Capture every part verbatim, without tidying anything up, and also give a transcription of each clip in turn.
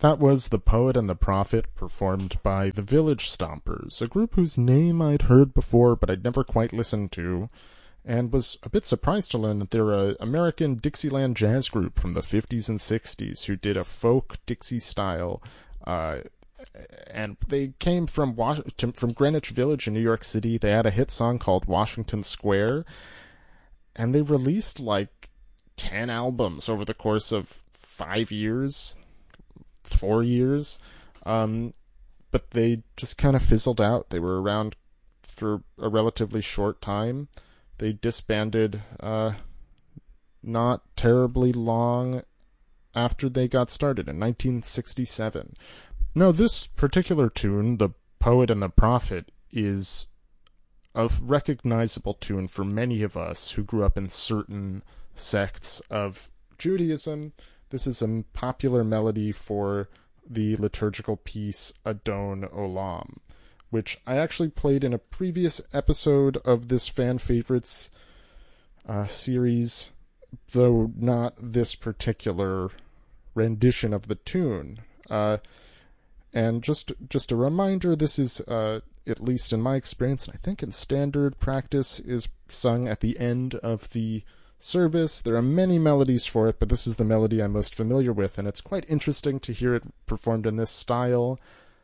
That was The Poet and the Prophet, performed by the Village Stompers, a group whose name I'd heard before but I'd never quite listened to, and was a bit surprised to learn that they're an American Dixieland jazz group from the fifties and sixties who did a folk Dixie style, uh, and they came from Was- from Greenwich Village in New York City. They had a hit song called Washington Square, and they released like ten albums over the course of five years. Four years, um, but they just kind of fizzled out. They were around for a relatively short time. They disbanded uh, not terribly long after they got started in nineteen sixty-seven. No, this particular tune, The Poet and the Prophet, is a recognizable tune for many of us who grew up in certain sects of Judaism. This is a popular melody for the liturgical piece Adon Olam, which I actually played in a previous episode of this Fan Favorites uh, series, though not this particular rendition of the tune. Uh, and just just a reminder, this is, uh, at least in my experience, and I think in standard practice, is sung at the end of the service. There are many melodies for it, but this is the melody I'm most familiar with, and it's quite interesting to hear it performed in this style.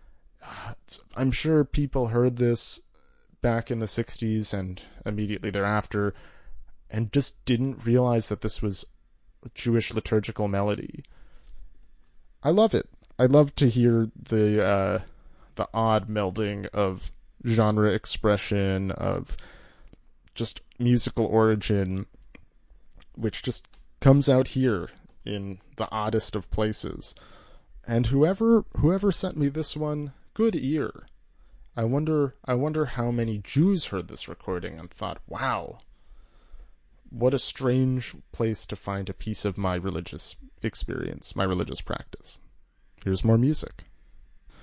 I'm sure people heard this back in the sixties and immediately thereafter and just didn't realize that this was a Jewish liturgical melody. I love it. I love to hear the uh, the odd melding of genre expression, of just musical origin, which just comes out here in the oddest of places. And whoever whoever sent me this one, good ear. I wonder I wonder how many Jews heard this recording and thought, wow, what a strange place to find a piece of my religious experience, my religious practice. Here's more music.